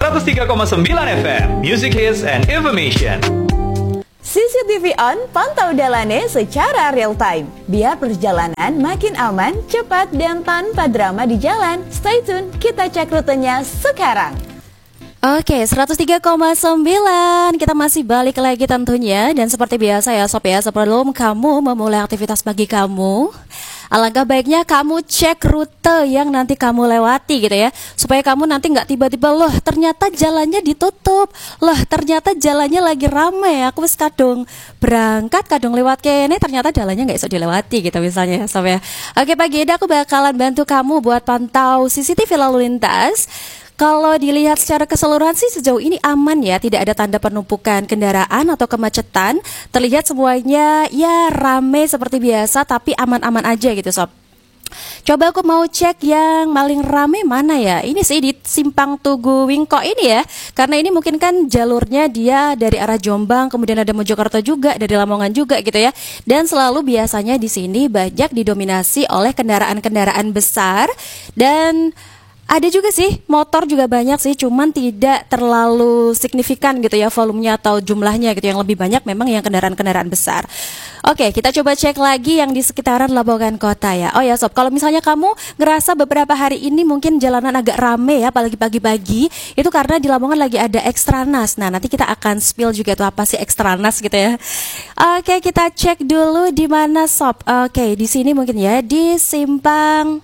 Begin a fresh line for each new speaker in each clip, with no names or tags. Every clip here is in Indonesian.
103,9 FM, Music Hits and Information.
CCTV on, pantau Dalane secara real time. Biar perjalanan makin aman, cepat, dan tanpa drama di jalan. Stay tune, kita cek rutenya sekarang.
Oke, 103,9 kita masih balik lagi tentunya. Dan seperti biasa ya Sob ya, sebelum kamu memulai aktivitas pagi kamu, alangkah baiknya kamu cek rute yang nanti kamu lewati gitu ya, supaya kamu nanti nggak tiba-tiba loh ternyata jalannya ditutup, loh ternyata jalannya lagi ramai, aku wis kadung berangkat kadung lewat kene ternyata jalannya nggak bisa dilewati gitu misalnya Sob ya. Oke, pagi ini aku bakalan bantu kamu buat pantau CCTV lalu lintas. Kalau dilihat secara keseluruhan sih sejauh ini aman ya, tidak ada tanda penumpukan kendaraan atau kemacetan. Terlihat semuanya ya rame seperti biasa, tapi aman-aman aja gitu Sob. Coba aku mau cek yang paling rame mana ya. Ini sih di Simpang Tugu Wingko ini ya, karena ini mungkin kan jalurnya dia dari arah Jombang, kemudian ada Mojokerto juga, dari Lamongan juga gitu ya. Dan selalu biasanya di sini banyak didominasi oleh kendaraan-kendaraan besar. Dan ada juga sih, motor juga banyak sih, cuman tidak terlalu signifikan gitu ya volumenya atau jumlahnya gitu. Yang lebih banyak memang yang kendaraan-kendaraan besar. Oke, kita coba cek lagi yang di sekitaran Lamongan Kota ya. Oh ya Sob, kalau misalnya kamu ngerasa beberapa hari ini mungkin jalanan agak rame ya, apalagi pagi-pagi, itu karena di Lamongan lagi ada Ekstranas. Nah, nanti kita akan spill juga tuh apa sih Ekstranas gitu ya. Oke, kita cek dulu di mana Sob. Oke, di sini mungkin ya di Simpang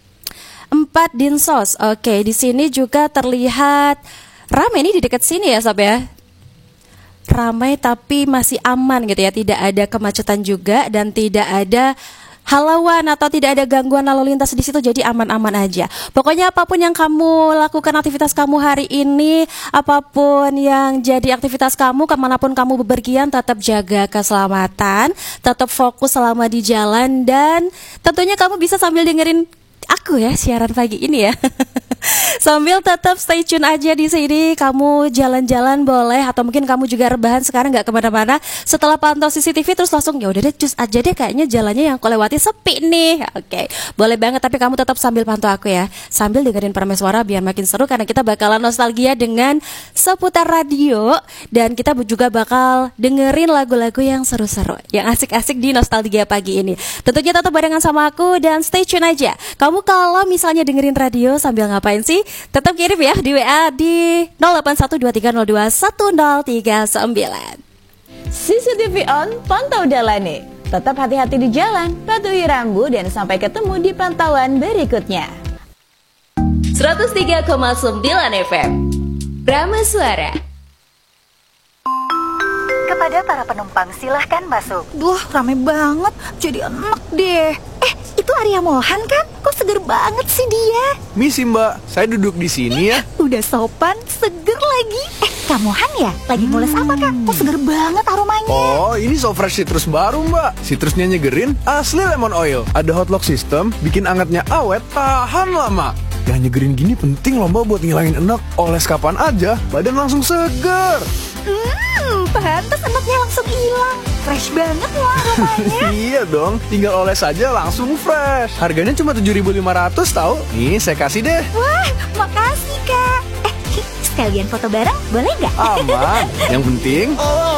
4 Dinsos. Oke, di sini juga terlihat ramai nih di dekat sini ya Sob ya. Ramai tapi masih aman gitu ya, tidak ada kemacetan juga dan tidak ada halauan atau tidak ada gangguan lalu lintas di situ, jadi aman-aman aja. Pokoknya apapun yang kamu lakukan aktivitas kamu hari ini, apapun yang jadi aktivitas kamu, kemanapun kamu bepergian, tetap jaga keselamatan, tetap fokus selama di jalan, dan tentunya kamu bisa sambil dengerin aku ya siaran pagi ini ya. Sambil tetap stay tune aja di sini. Kamu jalan-jalan boleh, atau mungkin kamu juga rebahan sekarang nggak kemana-mana. Setelah pantau CCTV terus langsung ya udah deh cus aja deh, kayaknya jalannya yang aku lewati sepi nih. Oke, boleh banget, tapi kamu tetap sambil pantau aku ya, sambil dengerin Prameswara biar makin seru, karena kita bakalan nostalgia dengan seputar radio. Dan kita juga bakal dengerin lagu-lagu yang seru-seru, yang asik-asik di nostalgia pagi ini. Tentunya tetap barengan sama aku dan stay tune aja. Kamu kalau misalnya dengerin radio sambil ngapain sih? Tetap kirim ya di WA di 081230210039.
CCTV on, pantau Dalane. Tetap hati-hati di jalan, patuhi rambu, dan sampai ketemu di pantauan berikutnya.
103,9 FM Prameswara.
Kepada para penumpang silahkan masuk.
Duh, rame banget, jadi enak deh.
Itu Arya Mohan kan? Kok seger banget sih dia?
Misi Mbak, saya duduk di sini ya.
Udah sopan, seger lagi. Kak Mohan ya? Lagi mules apa Kak? Kok seger banget aromanya?
Oh, ini So Fresh citrus baru Mbak. Citrusnya nyegerin, asli lemon oil. Ada hot lock system, bikin angetnya awet, tahan lama. Yang nyegerin gini penting loh Mbak buat ngilangin enek. Oles kapan aja, badan langsung seger.
Pantes enaknya langsung hilang. Fresh banget loh aromanya.
Iya dong, tinggal oles saja langsung fresh. Harganya cuma 7.500 tahu. Nih, saya kasih deh.
Wah, makasih Kak. Sekalian foto bareng, boleh nggak?
Aman, yang penting